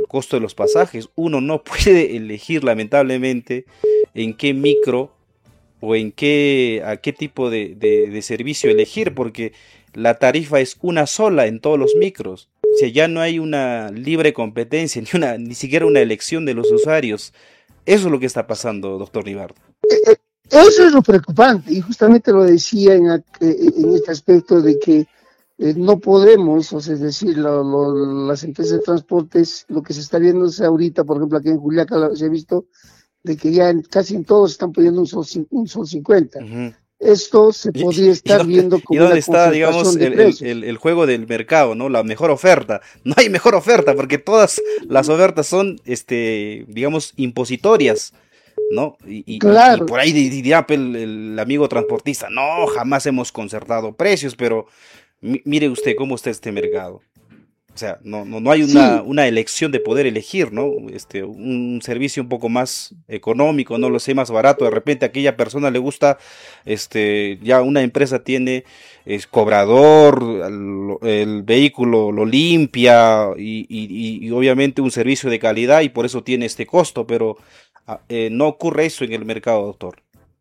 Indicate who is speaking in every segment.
Speaker 1: costo de los pasajes. Uno no puede elegir lamentablemente en qué micro o a qué tipo de servicio elegir, porque la tarifa es una sola en todos los micros. O sea, ya no hay una libre competencia, ni siquiera una elección de los usuarios. Eso es lo que está pasando, doctor Nibardo.
Speaker 2: Eso es lo preocupante, y justamente lo decía en este aspecto de que no podemos, o sea, es decir, las empresas de transportes, lo que se está viendo es ahorita, por ejemplo, aquí en Juliaca se ha visto de que ya casi en todos están poniendo un sol 50.
Speaker 1: Ujú.
Speaker 2: Esto se podría estar viendo
Speaker 1: Y
Speaker 2: como
Speaker 1: dónde
Speaker 2: una
Speaker 1: está, digamos,
Speaker 2: concentración de precios.
Speaker 1: el juego del mercado, ¿no? La mejor oferta. No hay mejor oferta porque todas las ofertas son, digamos, impositorias, ¿no? Y
Speaker 2: Claro,
Speaker 1: por ahí dirá pues, el amigo transportista, no, jamás hemos concertado precios, pero mire usted cómo está este mercado. O sea, no hay
Speaker 2: sí,
Speaker 1: una elección de poder elegir, ¿no? Un servicio un poco más económico, no lo sé, más barato. De repente a aquella persona le gusta, ya una empresa tiene es cobrador, el vehículo lo limpia y obviamente un servicio de calidad y por eso tiene este costo, pero no ocurre eso en el mercado, doctor.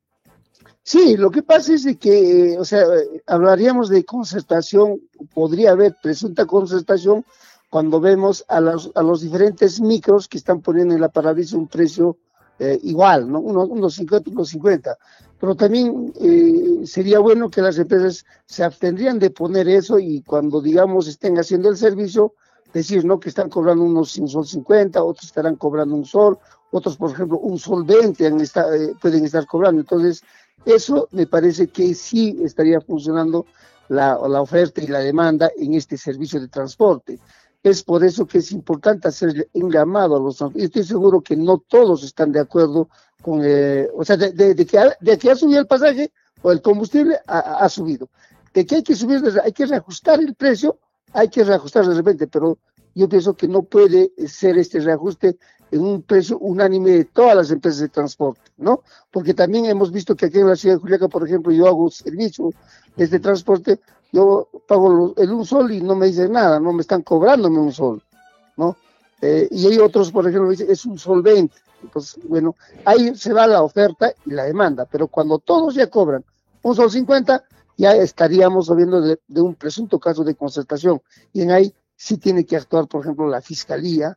Speaker 2: sí, lo que pasa es de que, o sea, hablaríamos de concertación, podría haber presunta concertación cuando vemos a los diferentes micros que están poniendo en la parabrisas un precio igual, ¿no? Unos 50, unos 50. Pero también sería bueno que las empresas se abstendrían de poner eso y cuando, digamos, estén haciendo el servicio, decir, ¿no? Que están cobrando unos un sol 50, otros estarán cobrando un sol, otros, por ejemplo, un sol 20 pueden estar cobrando. Entonces, eso me parece que sí estaría funcionando la oferta y la demanda en este servicio de transporte. Es por eso que es importante hacer un llamado a los transportistas. Estoy seguro que no todos están de acuerdo con, o sea, de que ha subido el pasaje o el combustible ha subido. De que hay que subir, hay que reajustar el precio, hay que reajustar de repente, pero yo pienso que no puede ser este reajuste en un precio unánime de todas las empresas de transporte, ¿no? Porque también hemos visto que aquí en la ciudad de Juliaca, por ejemplo, yo hago servicio de transporte, yo pago el un sol y no me dicen nada, no me están cobrándome un sol, ¿no? Y hay otros, por ejemplo, dicen es un sol 20. Entonces, bueno, ahí se va la oferta y la demanda, pero cuando todos ya cobran un sol 50, ya estaríamos hablando de un presunto caso de concertación, y en ahí sí tiene que actuar, por ejemplo, la fiscalía,